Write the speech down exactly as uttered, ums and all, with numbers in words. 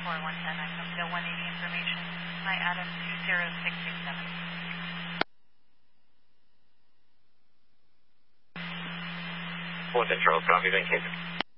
four one ten, I come to one eighty information. My Adam two zero six six seven. Four ten Charles, copy, then Kansas.